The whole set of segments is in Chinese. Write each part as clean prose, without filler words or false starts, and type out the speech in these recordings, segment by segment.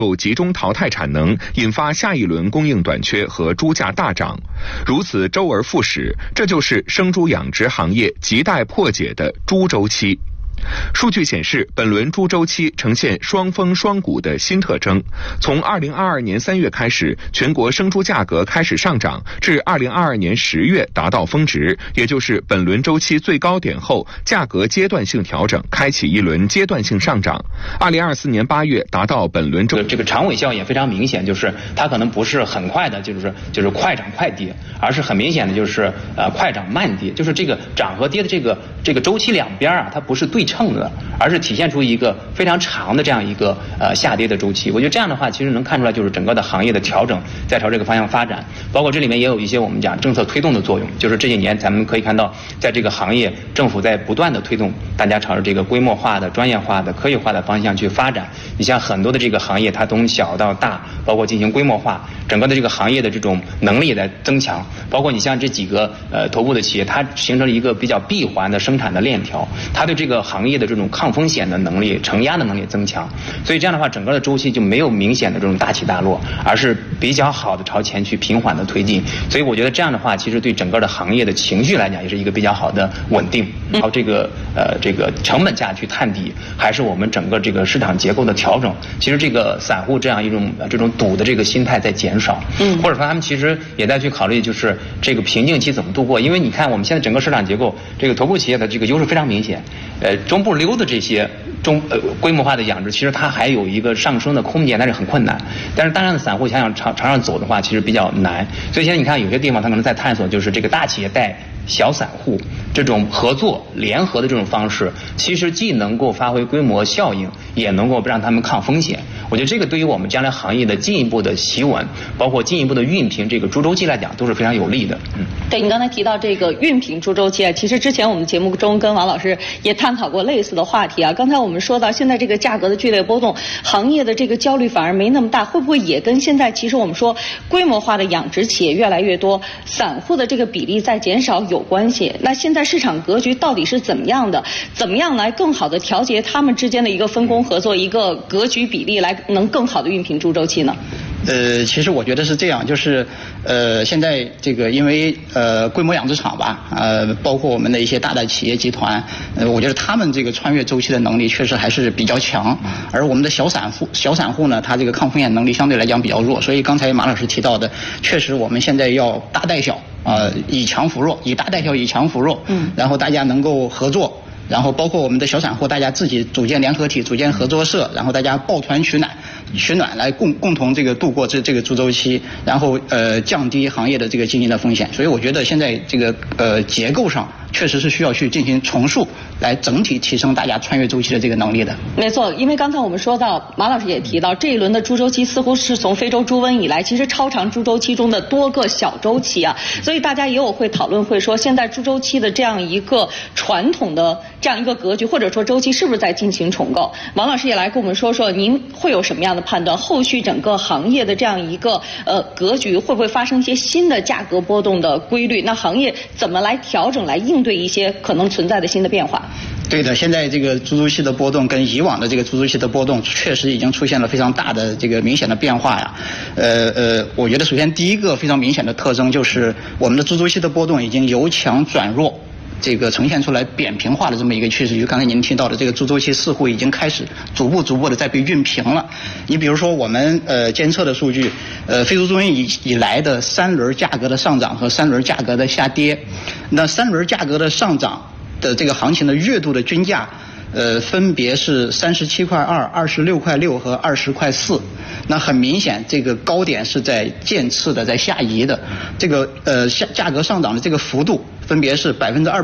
集中淘汰产能，引发下一轮供应短缺和猪价大涨。如此周而复始，这就是生猪养殖行业亟待破解的猪周期。数据显示，本轮猪周期呈现双峰双谷的新特征。从2022年3月开始，全国生猪价格开始上涨，至2022年10月达到峰值，也就是本轮周期最高点后，价格阶段性调整，开启一轮阶段性上涨。2024年8月达到本轮这个长尾效应也非常明显，就是它可能不是很快的，就是快涨快跌，而是很明显的就是快涨慢跌，就是这个涨和跌的这个周期两边啊，它不是对称的，而是体现出一个非常长的这样一个下跌的周期。我觉得这样的话，其实能看出来就是整个的行业的调整在朝这个方向发展，包括这里面也有一些我们讲政策推动的作用，就是这几年咱们可以看到，在这个行业政府在不断的推动大家朝着这个规模化的、专业化的、科学化的方向去发展。你像很多的这个行业，它从小到大，包括进行规模化，整个的这个行业的这种能力也在增强。包括你像这几个头部的企业，它形成了一个比较闭环的生产的链条，它对这个行业的这种抗风险的能力、承压的能力增强。所以这样的话，整个的周期就没有明显的这种大起大落，而是比较好的朝前去平缓的推进。所以我觉得这样的话，其实对整个的行业的情绪来讲，也是一个比较好的稳定。然后这个成本价去探底，还是我们整个这个市场结构的调整。其实这个散户这样一种这种赌的这个心态在减少，或者说他们其实也在去考虑，就是这个瓶颈期怎么度过。因为你看我们现在整个市场结构，这个头部企业的这个优势非常明显，中部溜的这些规模化的养殖，其实它还有一个上升的空间，但是很困难。但是大量的散户想朝上走的话，其实比较难。所以现在你看有些地方它可能在探索，就是这个大企业带小散户这种合作联合的这种方式，其实既能够发挥规模效应，也能够让他们抗风险。我觉得这个对于我们将来行业的进一步的企稳，包括进一步的熨平这个猪周期来讲，都是非常有利的。 对，你刚才提到这个熨平猪周期啊，其实之前我们节目中跟王老师也探讨过类似的话题啊。刚才我们说到现在这个价格的剧烈波动，行业的这个焦虑反而没那么大，会不会也跟现在其实我们说规模化的养殖企业越来越多，散户的这个比例在减少有关系？那现在市场格局到底是怎么样的？怎么样来更好的调节他们之间的一个分工合作、一个格局比例，来能更好的熨平猪周期呢？ 其实我觉得是这样，就是现在这个因为规模养殖场吧，包括我们的一些大的企业集团，我觉得他们这个穿越周期的能力确实还是比较强，而我们的小散户呢，他这个抗风险能力相对来讲比较弱，所以刚才马老师提到的，确实我们现在要大带小，以强扶弱，以大带小，以强扶弱，然后大家能够合作。然后包括我们的小散户，大家自己组建联合体、组建合作社，然后大家抱团取暖来共同这个度过这个猪周期，然后降低行业的这个经营的风险。所以我觉得现在这个结构上确实是需要去进行重塑，来整体提升大家穿越周期的这个能力的。 没错，因为刚才我们说到，马老师也提到，这一轮的猪周期似乎是从非洲猪瘟以来，其实超长猪周期中的多个小周期啊，所以大家也有会讨论，会说现在猪周期的这样一个传统的这样一个格局，或者说周期是不是在进行重构？王老师也来跟我们说说，您会有什么样的判断？后续整个行业的这样一个格局会不会发生一些新的价格波动的规律？那行业怎么来调整，来应对一些可能存在的新的变化？ 对的，现在这个猪周期的波动跟以往的这个猪周期的波动确实已经出现了非常大的这个明显的变化呀。我觉得首先第一个非常明显的特征就是我们的猪周期的波动已经由强转弱，这个呈现出来扁平化的这么一个趋势。就刚才您提到的这个猪周期似乎已经开始逐步的在被熨平了。你比如说我们监测的数据，非洲猪瘟以来的3轮价格的上涨和3轮价格的下跌，那3轮价格的上涨的这个行情的月度的均价，分别是37.2块、26.6块和20.4块。那很明显，这个高点是在渐次的在下移的，这个价格上涨的这个幅度分别是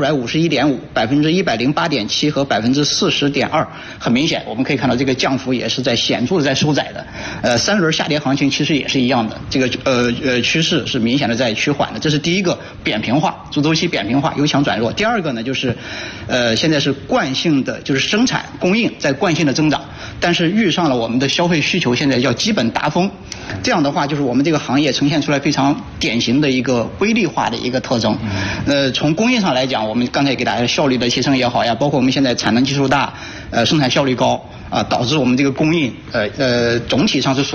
251.5%、108.7%和40.2%。很明显，我们可以看到这个降幅也是在显著的在收窄的。3轮下跌行情其实也是一样的，这个趋势是明显的在趋缓的。这是第一个扁平化，猪周期扁平化由强转弱。第二个呢，就是现在是惯性的，就是生产供应在惯性的增长，但是遇上了我们的消费需求现在要基本达峰，这样的话就是我们这个行业呈现出来非常典型的一个微粒化的一个特征。从工业上来讲，我们刚才给大家效率的提升也好呀，包括我们现在产能基数大，生产效率高啊，导致我们这个供应总体上是